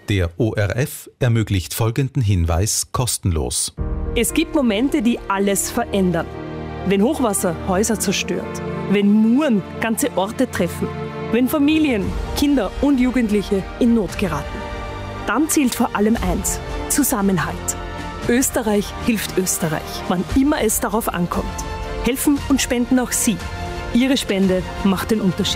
Der ORF ermöglicht folgenden Hinweis kostenlos. Es gibt Momente, die alles verändern. Wenn Hochwasser Häuser zerstört, wenn Muren ganze Orte treffen, wenn Familien, Kinder und Jugendliche in Not geraten. Dann zählt vor allem eins: Zusammenhalt. Österreich hilft Österreich, wann immer es darauf ankommt. Helfen und spenden auch Sie. Ihre Spende macht den Unterschied.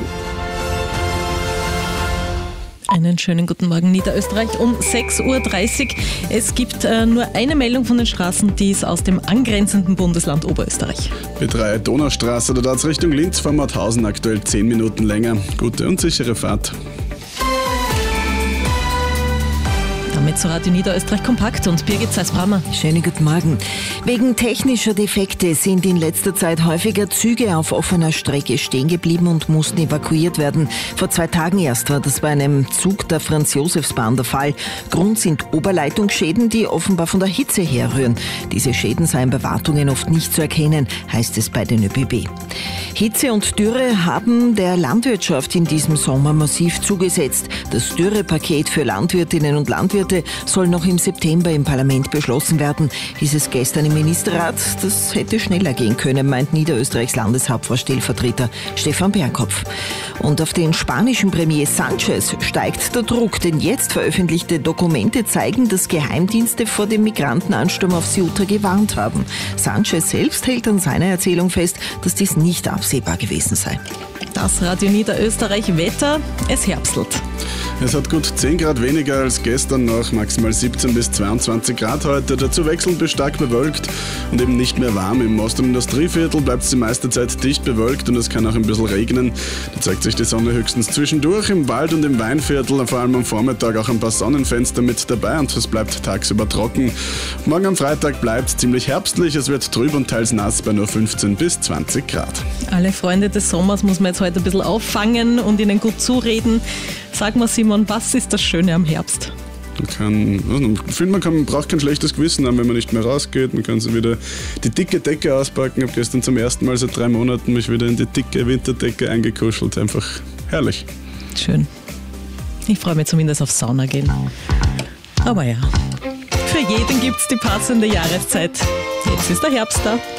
Einen schönen guten Morgen, Niederösterreich, um 6.30 Uhr. Es gibt nur eine Meldung von den Straßen, die ist aus dem angrenzenden Bundesland Oberösterreich. B3 Donaustraße, da dauert es Richtung Linz von Mauthausen aktuell 10 Minuten länger. Gute und sichere Fahrt. Damit zu Radio Niederösterreich Kompakt und Birgit Zeiss-Brammer. Schönen guten Morgen. Wegen technischer Defekte sind in letzter Zeit häufiger Züge auf offener Strecke stehen geblieben und mussten evakuiert werden. Vor 2 Tagen erst war das bei einem Zug der Franz-Josefs-Bahn der Fall. Grund sind Oberleitungsschäden, die offenbar von der Hitze herrühren. Diese Schäden seien bei Wartungen oft nicht zu erkennen, heißt es bei den ÖBB. Hitze und Dürre haben der Landwirtschaft in diesem Sommer massiv zugesetzt. Das Dürrepaket für Landwirtinnen und Landwirte soll noch im September im Parlament beschlossen werden, hieß es gestern im Ministerrat. Das hätte schneller gehen können, meint Niederösterreichs Landeshauptfrau-Stellvertreter Stefan Bernkopf. Und auf den spanischen Premier Sanchez steigt der Druck, denn jetzt veröffentlichte Dokumente zeigen, dass Geheimdienste vor dem Migrantenansturm auf Ceuta gewarnt haben. Sanchez selbst hält an seiner Erzählung fest, dass dies nicht absehbar gewesen sei. Das Radio Niederösterreich Wetter, es herbstelt. Es hat gut 10 Grad weniger als gestern noch, maximal 17 bis 22 Grad heute. Dazu wechselnd bis stark bewölkt und eben nicht mehr warm. Im Ost- und Industrieviertel bleibt es die meiste Zeit dicht bewölkt und es kann auch ein bisschen regnen. Da zeigt sich die Sonne höchstens zwischendurch. Im Wald- und im Weinviertel, vor allem am Vormittag, auch ein paar Sonnenfenster mit dabei und es bleibt tagsüber trocken. Morgen am Freitag bleibt es ziemlich herbstlich. Es wird trüb und teils nass bei nur 15 bis 20 Grad. Alle Freunde des Sommers muss man jetzt heute ein bisschen auffangen und ihnen gut zureden. Sag mal, Simon, was ist das Schöne am Herbst? Man braucht kein schlechtes Gewissen haben, wenn man nicht mehr rausgeht. Man kann so wieder die dicke Decke auspacken. Ich habe gestern zum ersten Mal seit 3 Monaten mich wieder in die dicke Winterdecke eingekuschelt. Einfach herrlich. Schön. Ich freue mich zumindest auf Sauna gehen. Aber ja, für jeden gibt es die passende Jahreszeit. Jetzt ist der Herbst da.